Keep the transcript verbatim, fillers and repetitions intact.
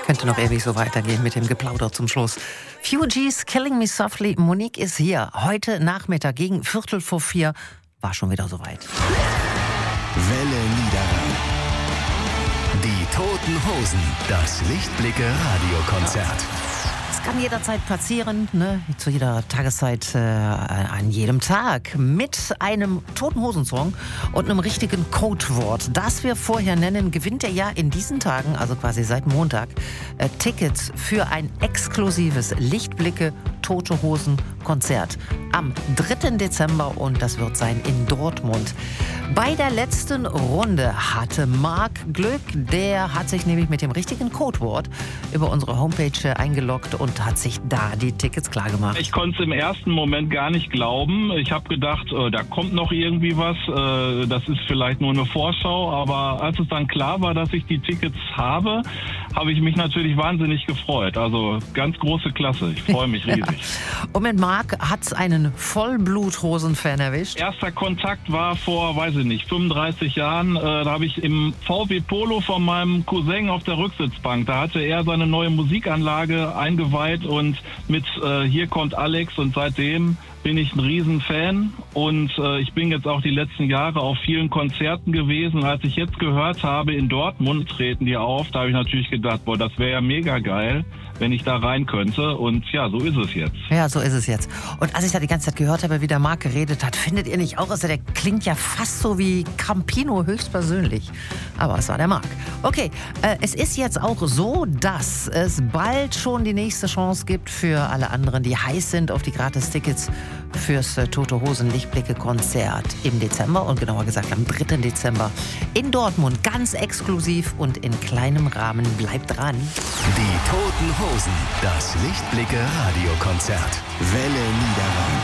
Könnte noch ewig so weitergehen mit dem Geplauder zum Schluss. Fugees, Killing Me Softly. Monique ist hier. Heute Nachmittag gegen Viertel vor vier. War schon wieder soweit. Welle Niederrhein. Die Toten Hosen. Das Lichtblicke Radiokonzert. Es kann jederzeit passieren, ne? Zu jeder Tageszeit, äh, an jedem Tag, mit einem Toten Hosen-Song und einem richtigen Codewort, das wir vorher nennen, gewinnt er ja in diesen Tagen, also quasi seit Montag, äh, Tickets für ein exklusives Lichtblicke Tote Hosen Konzert am dritten Dezember und das wird sein in Dortmund. Bei der letzten Runde hatte Marc Glück, der hat sich nämlich mit dem richtigen Codewort über unsere Homepage eingeloggt und hat sich da die Tickets klargemacht. Ich konnte es im ersten Moment gar nicht glauben. Ich habe gedacht, äh, da kommt noch irgendwie was. Äh, das ist vielleicht nur eine Vorschau. Aber als es dann klar war, dass ich die Tickets habe, habe ich mich natürlich wahnsinnig gefreut. Also ganz große Klasse. Ich freue mich riesig. Ja. Und mit Marc hat es einen Vollblut-Hosen-Fan erwischt. Erster Kontakt war vor, weiß ich nicht, fünfunddreißig Jahren. Äh, da habe ich im V W Polo von meinem Cousin auf der Rücksitzbank. Da hatte er seine neue Musikanlage eingeweiht und mit äh, Hier kommt Alex und seitdem bin ich ein Riesenfan und äh, ich bin jetzt auch die letzten Jahre auf vielen Konzerten gewesen. Als ich jetzt gehört habe, in Dortmund treten die auf, da habe ich natürlich gedacht, boah, das wäre ja mega geil, wenn ich da rein könnte. Und ja, so ist es jetzt. Ja, so ist es jetzt. Und als ich da die ganze Zeit gehört habe, wie der Marc geredet hat, findet ihr nicht auch, also der klingt ja fast so wie Campino höchstpersönlich. Aber es war der Marc. Okay, äh, es ist jetzt auch so, dass es bald schon die nächste Chance gibt für alle anderen, die heiß sind auf die Gratis-Tickets fürs äh, Tote Hosen Lichtblicke Konzert im Dezember und genauer gesagt am dritten Dezember in Dortmund, ganz exklusiv und in kleinem Rahmen. Bleibt dran. Die Toten Hosen, das Lichtblicke Radiokonzert. Welle Niederrhein.